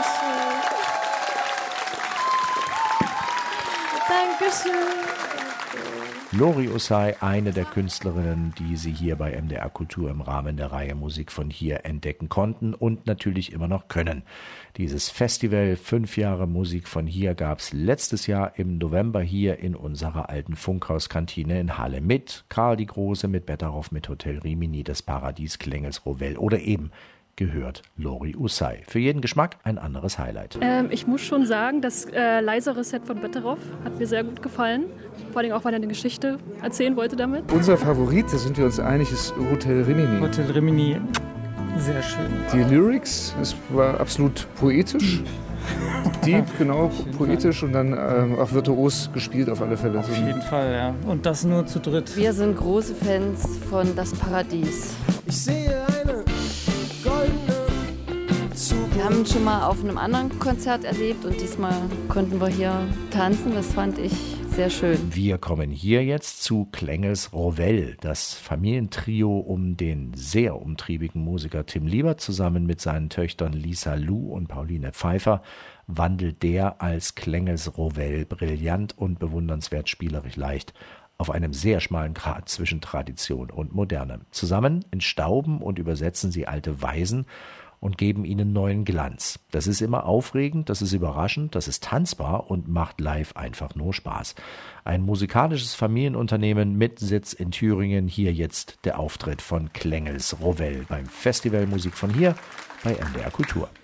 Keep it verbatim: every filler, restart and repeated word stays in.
Dankeschön. Lori Usai, eine der Künstlerinnen, die Sie hier bei M D R Kultur im Rahmen der Reihe Musik von hier entdecken konnten und natürlich immer noch können. Dieses Festival Fünf Jahre Musik von hier gab es letztes Jahr im November hier in unserer alten Funkhauskantine in Halle mit Karl die Große, mit Betteroff, mit Hotel Rimini, das Paradies, Klengels, Rowell oder eben gehört Lori Usai. Für jeden Geschmack ein anderes Highlight. Ähm, ich muss schon sagen, das äh, leisere Set von Betteroff hat mir sehr gut gefallen. Vor allem auch, weil er eine Geschichte erzählen wollte damit. Unser Favorit, da sind wir uns einig, ist Hotel Rimini. Hotel Rimini, sehr schön. Die Lyrics, es war absolut poetisch. Deep, genau, poetisch und dann ähm, auch virtuos gespielt auf alle Fälle. Auf jeden Fall, ja. Und das nur zu dritt. Wir sind große Fans von Das Paradies. Ich sehe eine goldene Zukunft. Wir haben ihn schon mal auf einem anderen Konzert erlebt und diesmal konnten wir hier tanzen. Das fand ich sehr schön. Wir kommen hier jetzt zu Klengels Rowell, das Familientrio um den sehr umtriebigen Musiker Tim Liebert zusammen mit seinen Töchtern Lisa Lu und Pauline Pfeiffer wandelt der als Klengels Rowell brillant und bewundernswert spielerisch leicht auf einem sehr schmalen Grat zwischen Tradition und Moderne. Zusammen entstauben und übersetzen sie alte Weisen und geben ihnen neuen Glanz. Das ist immer aufregend, das ist überraschend, das ist tanzbar und macht live einfach nur Spaß. Ein musikalisches Familienunternehmen mit Sitz in Thüringen. Hier jetzt der Auftritt von Klengels Rowell beim Festival Musik von hier bei M D R Kultur.